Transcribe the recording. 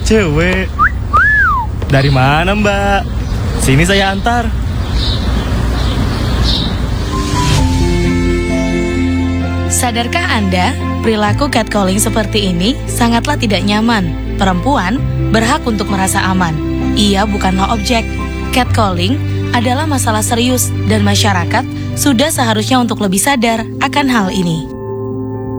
cewek. Dari mana, Mbak? Sini saya antar. Sadarkah Anda, perilaku catcalling seperti ini sangatlah tidak nyaman. Perempuan berhak untuk merasa aman. Ia bukanlah objek. Catcalling adalah masalah serius dan masyarakat sudah seharusnya untuk lebih sadar akan hal ini.